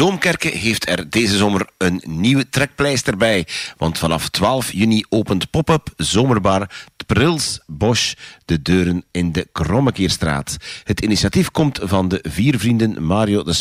Doomkerke heeft er deze zomer een nieuwe trekpleister bij. Want vanaf 12 juni opent pop-up zomerbar Prils Bosch de deuren in de Krommekeerstraat. Het initiatief komt van de vier vrienden Mario de